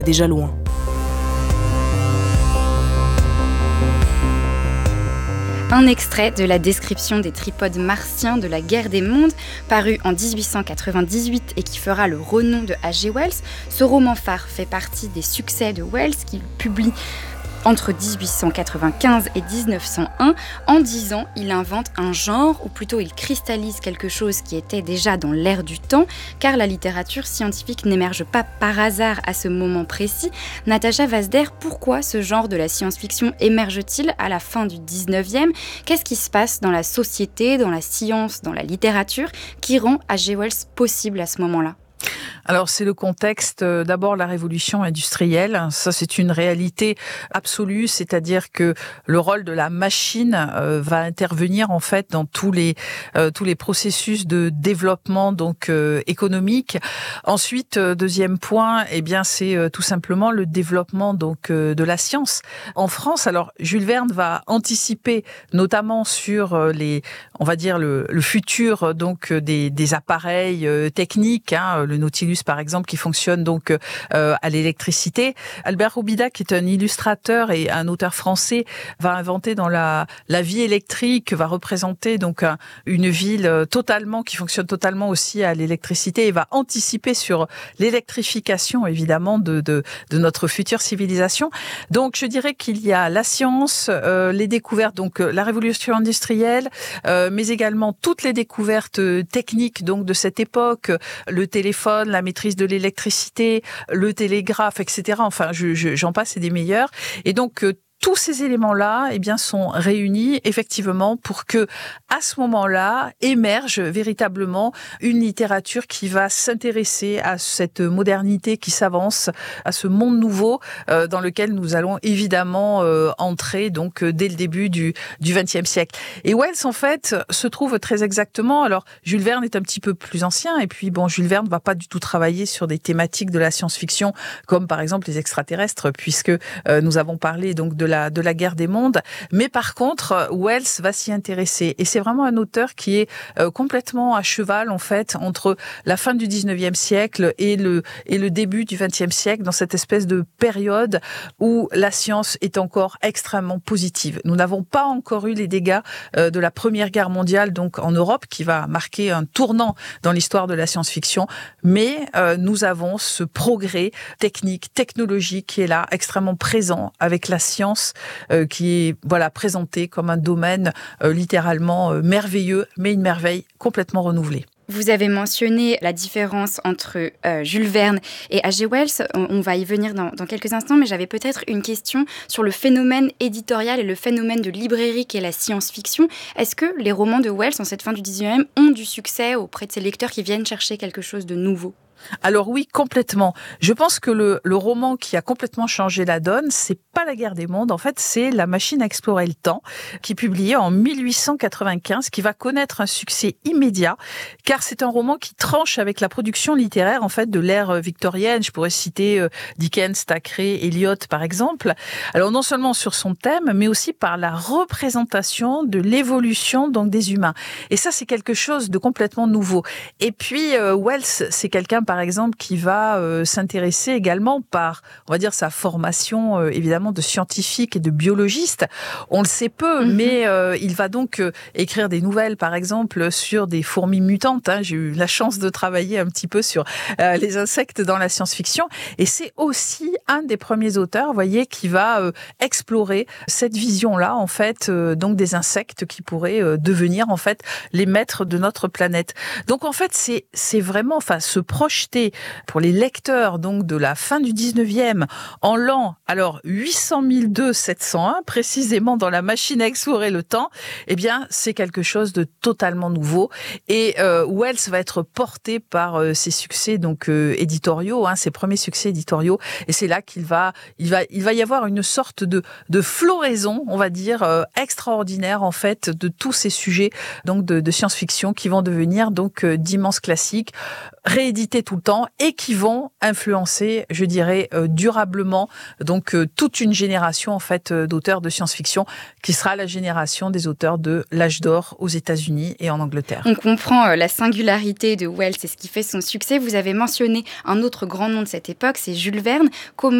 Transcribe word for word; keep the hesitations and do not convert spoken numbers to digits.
déjà loin. Un extrait de la description des tripodes martiens de la guerre des mondes, paru en dix-huit cent quatre-vingt-dix-huit et qui fera le renom de H G Wells. Ce roman phare fait partie des succès de Wells qu'il publie entre dix-huit cent quatre-vingt-quinze et dix-neuf cent un. En dix ans, il invente un genre, ou plutôt il cristallise quelque chose qui était déjà dans l'air du temps, car la littérature scientifique n'émerge pas par hasard à ce moment précis. Natacha Vazder, pourquoi ce genre de la science-fiction émerge-t-il à la fin du dix-neuvième ? Qu'est-ce qui se passe dans la société, dans la science, dans la littérature, qui rend H G Wells possible à ce moment-là ? Alors, c'est le contexte, euh, d'abord la révolution industrielle. Ça, c'est une réalité absolue, c'est-à-dire que le rôle de la machine euh, va intervenir en fait dans tous les euh, tous les processus de développement donc euh, économique. Ensuite, euh, deuxième point, eh bien, c'est euh, tout simplement le développement donc euh, de la science en France. Alors, Jules Verne va anticiper notamment sur euh, les, on va dire le, le futur donc des des appareils euh, techniques, hein, le Nautilus par exemple, qui fonctionne donc euh, à l'électricité. Albert Robida, qui est un illustrateur et un auteur français, va inventer dans la la vie électrique, va représenter donc un, une ville totalement qui fonctionne totalement aussi à l'électricité et va anticiper sur l'électrification évidemment de de, de notre future civilisation. Donc je dirais qu'il y a la science, euh, les découvertes, donc la révolution industrielle, euh, mais également toutes les découvertes techniques donc de cette époque, le téléphone, la maîtrise de l'électricité, le télégraphe, et cetera. Enfin, je, je, j'en passe et des meilleurs. Et donc, euh, tous ces éléments-là, eh bien, sont réunis effectivement pour que, à ce moment-là, émerge véritablement une littérature qui va s'intéresser à cette modernité qui s'avance, à ce monde nouveau euh, dans lequel nous allons évidemment euh, entrer donc euh, dès le début du du vingtième siècle. Et Wells, en fait, se trouve très exactement. Alors, Jules Verne est un petit peu plus ancien, et puis bon, Jules Verne ne va pas du tout travailler sur des thématiques de la science-fiction comme par exemple les extraterrestres, puisque euh, nous avons parlé donc de La, de la guerre des mondes. Mais par contre, Wells va s'y intéresser. Et c'est vraiment un auteur qui est euh, complètement à cheval, en fait, entre la fin du dix-neuvième siècle et le, et le début du vingtième siècle, dans cette espèce de période où la science est encore extrêmement positive. Nous n'avons pas encore eu les dégâts euh, de la Première Guerre mondiale, donc en Europe, qui va marquer un tournant dans l'histoire de la science-fiction. Mais euh, nous avons ce progrès technique, technologique qui est là, extrêmement présent avec la science Euh, qui est voilà présenté comme un domaine euh, littéralement euh, merveilleux, mais une merveille complètement renouvelée. Vous avez mentionné la différence entre euh, Jules Verne et H G Wells. On, on va y venir dans, dans quelques instants, mais j'avais peut-être une question sur le phénomène éditorial et le phénomène de librairie qu'est la science-fiction. Est-ce que les romans de Wells, en cette fin du dix-neuvième, ont du succès auprès de ces lecteurs qui viennent chercher quelque chose de nouveau ? Alors oui, complètement. Je pense que le, le roman qui a complètement changé la donne, c'est pas La guerre des mondes. En fait, c'est La machine à explorer le temps, qui est publié en mille huit cent quatre-vingt-quinze, qui va connaître un succès immédiat, car c'est un roman qui tranche avec la production littéraire, en fait, de l'ère victorienne. Je pourrais citer euh, Dickens, Thackeray, Eliot, par exemple. Alors, non seulement sur son thème, mais aussi par la représentation de l'évolution, donc, des humains. Et ça, c'est quelque chose de complètement nouveau. Et puis, euh, Wells, c'est quelqu'un, par exemple, qui va euh, s'intéresser également par, on va dire, sa formation, euh, évidemment, de scientifique et de biologiste. On le sait peu, mm-hmm. mais euh, il va donc euh, écrire des nouvelles, par exemple, sur des fourmis mutantes. Hein. J'ai eu la chance de travailler un petit peu sur euh, les insectes dans la science-fiction. Et c'est aussi un des premiers auteurs, vous voyez, qui va euh, explorer cette vision-là, en fait, euh, donc des insectes qui pourraient euh, devenir, en fait, les maîtres de notre planète. Donc, en fait, c'est, c'est vraiment, enfin, se projeter pour les lecteurs donc de la fin du dix-neuvième en l'an alors huit cent mille deux sept cent un précisément dans La machine à explorer le temps, eh bien c'est quelque chose de totalement nouveau et euh, Wells va être porté par euh, ses succès donc euh, éditoriaux, hein, ses premiers succès éditoriaux et c'est là qu'il va il va il va y avoir une sorte de de floraison, on va dire euh, extraordinaire en fait de tous ces sujets donc de, de science-fiction qui vont devenir donc euh, d'immenses classiques. réédités tout le temps et qui vont influencer, je dirais, euh, durablement donc euh, toute une génération en fait euh, d'auteurs de science-fiction qui sera la génération des auteurs de l'âge d'or aux États-Unis et en Angleterre. On comprend euh, la singularité de Wells et ce qui fait son succès. Vous avez mentionné un autre grand nom de cette époque, c'est Jules Verne. Comment